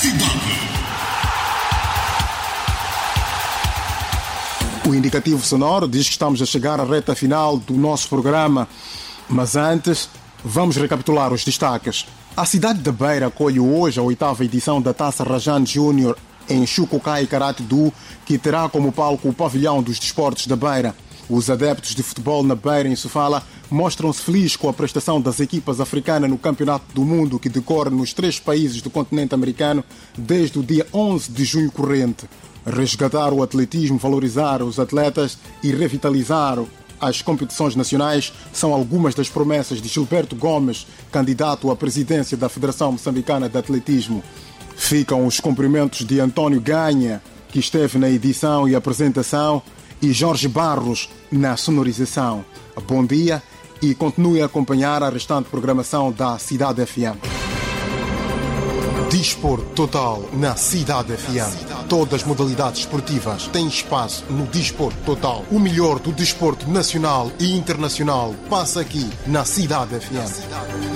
Cidade. O indicativo sonoro diz que estamos a chegar à reta final do nosso programa, mas antes vamos recapitular os destaques. A cidade da Beira acolhe hoje a 8ª edição da Taça Rajan Júnior em Chucucai Karate-Do, que terá como palco o pavilhão dos desportos da Beira. Os adeptos de futebol na Beira, em Sofala, mostram-se felizes com a prestação das equipas africanas no Campeonato do Mundo que decorre nos 3 países do continente americano desde o dia 11 de junho corrente. Resgatar o atletismo, valorizar os atletas e revitalizar as competições nacionais são algumas das promessas de Gilberto Gomes, candidato à presidência da Federação Moçambicana de Atletismo. Ficam os cumprimentos de António Ganha, que esteve na edição e apresentação, e Jorge Barros na sonorização. Bom dia e continue a acompanhar a restante programação da Cidade FM. Desporto Total na Cidade FM. Todas as modalidades esportivas têm espaço no Desporto Total. O melhor do desporto nacional e internacional passa aqui na Cidade FM.